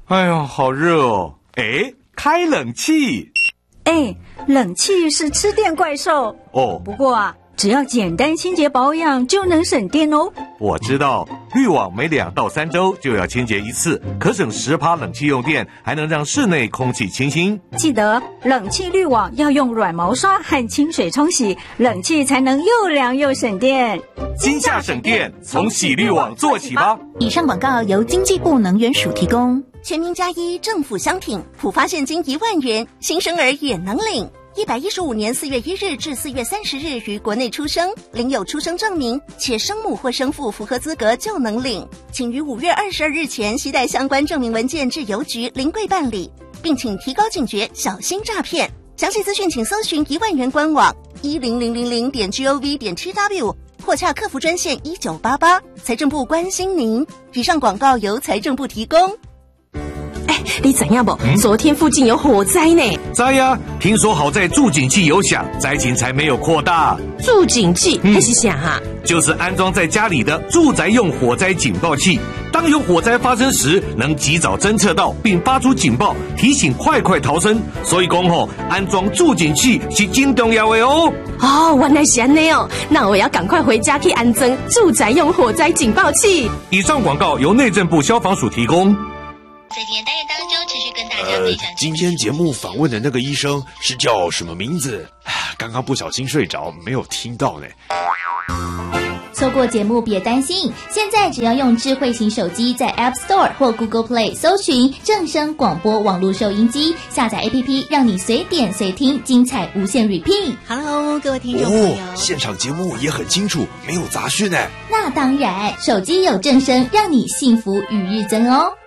哎呦，好热哦！哎，开冷气。 哎，冷气是吃电怪兽哦。 不过啊，只要简单清洁保养就能省电哦。 我知道，滤网每2到3周就要清洁一次，可省10%冷气用电，还能让室内空气清新。 记得冷气滤网要用软毛刷和清水冲洗，冷气才能又凉又省电。 今夏省电，从洗滤网做起吧。 以上广告由经济部能源署提供。 全民+1政府商品，普发现金1万元，新生儿也能领。115年4月1日至4月30日于国内出生，领有出生证明，且生母或生父符合资格就能领。请于5月22日前携带相关证明文件至邮局临柜办理，并请提高警觉，小心诈骗。详细资讯请搜寻1万元官网10000.gov.tw 或洽客服专线1988。财政部关心您。以上广告由财政部提供。 你知影不？昨天附近有火灾呢。 知呀，听说好在住警器有响，灾情才没有扩大。 住警器那是啥啊？ 就是安装在家里的住宅用火灾警报器，当有火灾发生时，能及早侦测到并发出警报，提醒快逃生。所以讲安装住警器是真重要的哦。 哦，原来是这样哦，那我要赶快回家去安装住宅用火灾警报器。 以上广告由内政部消防署提供。 在今天单元当中，持续跟大家分享。 今天节目访问的那个医生是叫什么名字？刚刚不小心睡着，没有听到呢。 错过节目别担心，现在只要用智慧型手机在 App Store 或 Google Play 搜寻正声广播网络收音机，下载 APP， 让你随点随听，精彩无限 repeat。 Hello， 各位听众朋友， 现场节目也很清楚，没有杂讯呢。 那当然，手机有正声，让你幸福与日增哦。